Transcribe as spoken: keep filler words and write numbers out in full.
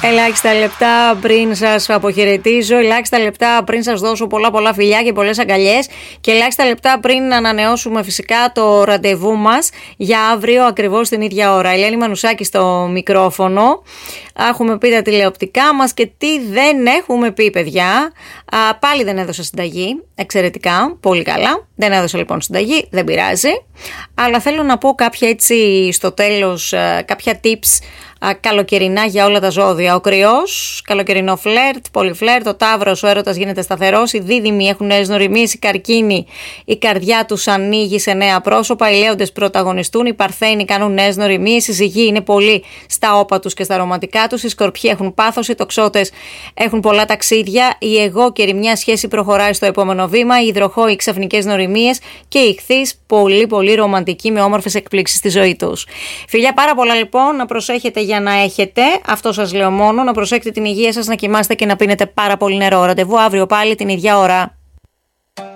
Ελάχιστα λεπτά πριν σας αποχαιρετήσω, ελάχιστα λεπτά πριν σας δώσω πολλά πολλά φιλιά και πολλές αγκαλιές και ελάχιστα λεπτά πριν ανανεώσουμε φυσικά το ραντεβού μας για αύριο ακριβώς την ίδια ώρα. Ελένη Μανουσάκη στο μικρόφωνο. Έχουμε πει τα τηλεοπτικά μας και τι δεν έχουμε πει, παιδιά. Α, πάλι δεν έδωσα συνταγή, εξαιρετικά, πολύ καλά. Δεν έδωσα λοιπόν συνταγή, δεν πειράζει. Αλλά θέλω να πω κάποια έτσι στο τέλος, κάποια tips καλοκαιρινά για όλα τα ζώδια. Ο Κρυός, καλοκαιρινό φλερτ, πολύ φλερτ. Ο Ταύρος, ο έρωτας γίνεται σταθερός. Οι Δίδυμοι έχουν νέες νοημίες. Οι Καρκίνοι, η καρδιά τους ανοίγει σε νέα πρόσωπα. Οι Λέοντες πρωταγωνιστούν. Οι Παρθένοι κάνουν νέες νοημίες. Οι Ζυγοί είναι πολύ στα όπα τους και στα ρομαντικά τους. Οι Σκορπιοί έχουν πάθος. Οι Τοξότες έχουν πολλά ταξίδια. Οι Αιγόκεροι, μια σχέση προχωράει στο επόμενο βήμα. Οι Υδροχόοι, ξαφνικές νοημίες. Και οι Ιχθύς, πολύ πολύ ρομαντικοί με όμορφες εκπλήξεις στη ζωή τους. Φιλιά, πάρα πολλά λοιπόν, να προσέχετε για να έχετε, αυτό σας λέω μόνο, να προσέχετε την υγεία σας, να κοιμάστε και να πίνετε πάρα πολύ νερό. Ραντεβού αύριο πάλι την ίδια ώρα.